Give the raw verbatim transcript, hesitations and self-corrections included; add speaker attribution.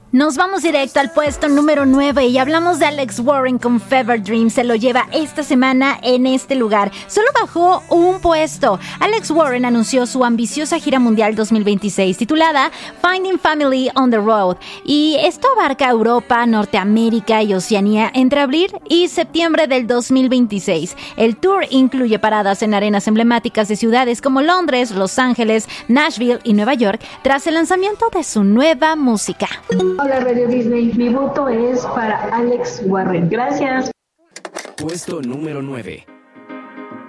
Speaker 1: Nos vamos directo al puesto número nueve y hablamos de Alex Warren con Fever Dream. Se lo lleva esta semana en este lugar. Solo bajó un puesto. Alex Warren anunció su ambiciosa gira mundial dos mil veintiséis titulada Finding Family on the Road. Y esto abarca Europa, Norteamérica y Oceanía entre abril y septiembre del dos mil veintiséis. El tour incluye paradas en arenas emblemáticas de ciudades como Londres, Los Ángeles, Nashville y Nueva York tras el lanzamiento de su nueva música.
Speaker 2: Hola Radio Disney, mi voto es para Alex Warren. Gracias.
Speaker 3: Puesto número nueve.